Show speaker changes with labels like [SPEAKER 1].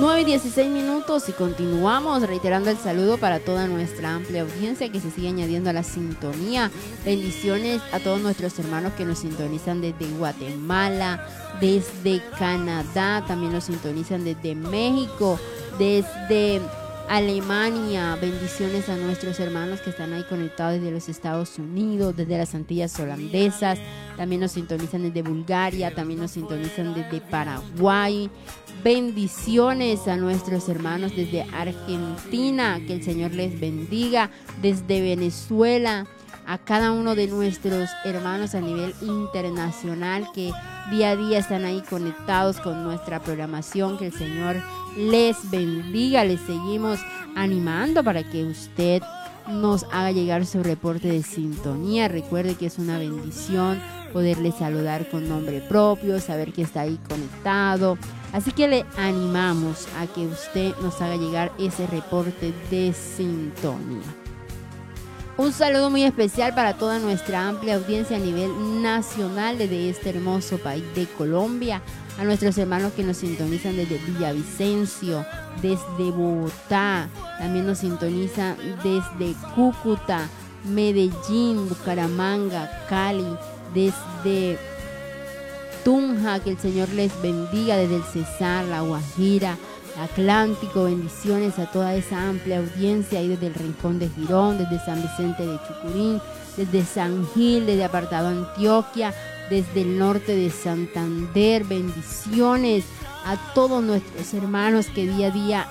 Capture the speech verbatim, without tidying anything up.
[SPEAKER 1] nueve y dieciséis minutos y continuamos reiterando el saludo para toda nuestra amplia audiencia que se sigue añadiendo a la sintonía. Bendiciones a todos nuestros hermanos que nos sintonizan desde Guatemala, desde Canadá, también nos sintonizan desde México, desde Alemania. Bendiciones a nuestros hermanos que están ahí conectados desde los Estados Unidos, desde las Antillas holandesas. También nos sintonizan desde Bulgaria, también nos sintonizan desde Paraguay. Bendiciones a nuestros hermanos desde Argentina, que el Señor les bendiga. Desde Venezuela, a cada uno de nuestros hermanos a nivel internacional que día a día están ahí conectados con nuestra programación, que el Señor les bendiga. Les seguimos animando para que usted nos haga llegar su reporte de sintonía. Recuerde que es una bendición poderle saludar con nombre propio, saber que está ahí conectado. Así que le animamos a que usted nos haga llegar ese reporte de sintonía. Un saludo muy especial para toda nuestra amplia audiencia a nivel nacional desde este hermoso país de Colombia. A nuestros hermanos que nos sintonizan desde Villavicencio, desde Bogotá, también nos sintonizan desde Cúcuta, Medellín, Bucaramanga, Cali, desde Tunja, que el Señor les bendiga, desde el Cesar, La Guajira, Atlántico. Bendiciones a toda esa amplia audiencia ahí desde el Rincón de Girón, desde San Vicente de Chucurín, desde San Gil, desde Apartado Antioquia, desde el norte de Santander. Bendiciones a todos nuestros hermanos que día a día